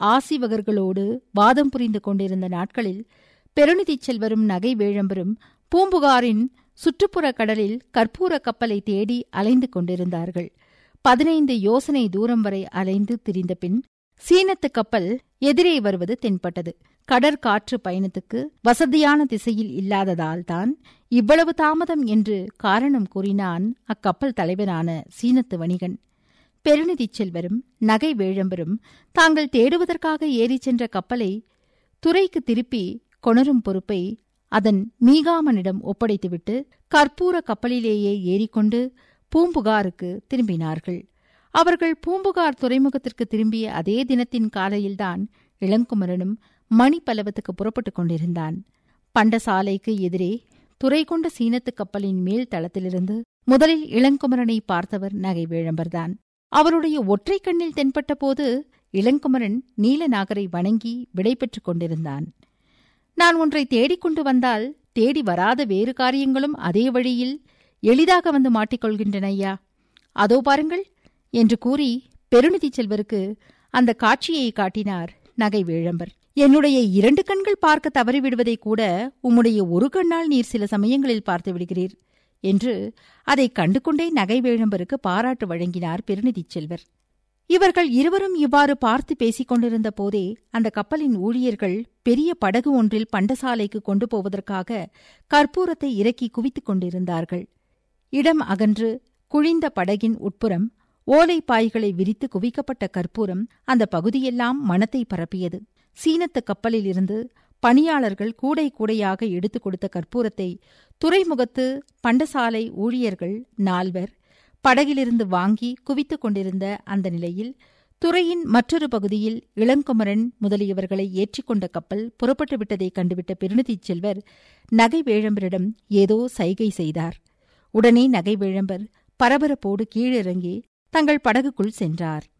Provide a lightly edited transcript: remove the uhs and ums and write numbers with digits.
ஆசிவகர்களோடு வாதம் புரிந்து கொண்டிருந்த நாட்களில் பெருநிதிச் செல்வரும் நகை வேழம்பரும் பூம்புகாரின் சுற்றுப்புற கடலில் கற்பூர கப்பலை தேடி அலைந்து கொண்டிருந்தார்கள். 15 யோசனை தூரம் வரை அலைந்து திரிந்த பின் சீனத்து கப்பல் எதிரே வருவது தென்பட்டது. கடற்காற்று பயணத்துக்கு வசதியான திசையில் இல்லாததால் தான் இவ்வளவு தாமதம் என்று காரணம் கூறினான் அக்கப்பல் தலைவனான சீனத்து வணிகன். பெருநிதிச் செல்வரும் நகை வேழம்பரும் தாங்கள் தேடுவதற்காக ஏறிச் சென்ற கப்பலை துறைக்கு திருப்பி கொணரும் பொறுப்பை அதன் மீகாமனிடம் ஒப்படைத்துவிட்டு கற்பூர கப்பலிலேயே ஏறிக்கொண்டு பூம்புகாருக்கு திரும்பினார்கள். அவர்கள் பூம்புகார் துறைமுகத்திற்கு திரும்பிய அதே தினத்தின் காலையில்தான் இளங்குமரனும் மணிப்பல்லவத்துக்கு புறப்பட்டுக் கொண்டிருந்தான். பண்டசாலைக்கு எதிரே துறை கொண்ட சீனத்து கப்பலின் மேல் தளத்திலிருந்து முதலில் இளங்குமரனை பார்த்தவர் நகை வேழம்பர்தான். அவருடைய ஒற்றை கண்ணில் தென்பட்ட போது இளங்குமரன் நீலநாகரை வணங்கி விடை பெற்றுக் கொண்டிருந்தான். நான் ஒன்றை தேடிக்கொண்டு வந்தால் தேடி வராத வேறு காரியங்களும் அதே வழியில் எளிதாக வந்து மாட்டிக்கொள்கின்றன ஐயா. அதோ பாருங்கள் என்று கூறி பெருநிதிச் செல்வருக்கு அந்த காட்சியை காட்டினார் நகை வேழம்பர். என்னுடைய 2 கண்கள் பார்க்க தவறிவிடுவதை கூட உம்முடைய ஒரு கண்ணால் நீர் சில சமயங்களில் பார்த்து விடுகிறீர் என்று அதை கண்டுகொண்டே நகை வேழம்பருக்கு பாராட்டு வழங்கினார் பெருநிதிச் செல்வர். இவர்கள் இருவரும் இவ்வாறு பார்த்து பேசிக் கொண்டிருந்த போதே அந்த கப்பலின் ஊழியர்கள் பெரிய படகு ஒன்றில் பண்டசாலைக்கு கொண்டு போவதற்காக கற்பூரத்தை இறக்கி குவித்துக் கொண்டிருந்தார்கள். இடம் அகன்று குழிந்த படகின் உட்புறம் ஓலை பாய்களை விரித்து குவிக்கப்பட்ட கற்பூரம் அந்த பகுதியெல்லாம் மணத்தை பரப்பியது. சீனத்து கப்பலில் இருந்து பணியாளர்கள் கூடை கூடையாக எடுத்துக் கொடுத்த கற்பூரத்தை துறைமுகத்து பண்டசாலை ஊழியர்கள் 4 படகிலிருந்து வாங்கி குவித்துக் கொண்டிருந்த அந்த நிலையில் துறையின் மற்றொரு பகுதியில் இளங்குமரன் முதலியவர்களை ஏற்றிக்கொண்ட கப்பல் புறப்பட்டு விட்டதை கண்டுவிட்ட பெருநிதிச் செல்வர் நகை வேழம்பரிடம் ஏதோ சைகை செய்தார். உடனே நகை வேழம்பர் பரபரப்போடு கீழிறங்கி தங்கள் படகுக்குள் சென்றார்.